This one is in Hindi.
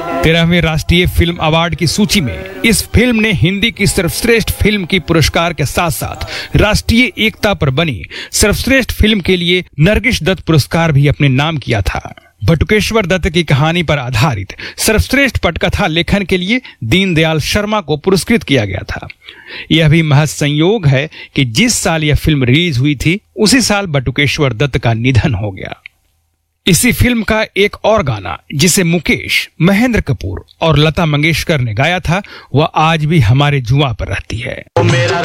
13वें राष्ट्रीय फिल्म अवार्ड की सूची में इस फिल्म ने हिंदी की सर्वश्रेष्ठ फिल्म की पुरस्कार के साथ साथ राष्ट्रीय एकता पर बनी सर्वश्रेष्ठ फिल्म के लिए नरगिस दत्त पुरस्कार भी अपने नाम किया था। बटुकेश्वर दत्त की कहानी पर आधारित सर्वश्रेष्ठ पटकथा लेखन के लिए दीनदयाल शर्मा को पुरस्कृत किया गया था। यह भी महज संयोग है कि जिस साल यह फिल्म रिलीज हुई थी उसी साल बटुकेश्वर दत्त का निधन हो गया। इसी फिल्म का एक और गाना जिसे मुकेश, महेंद्र कपूर और लता मंगेशकर ने गाया था, वह आज भी हमारे जुआ पर रहती है।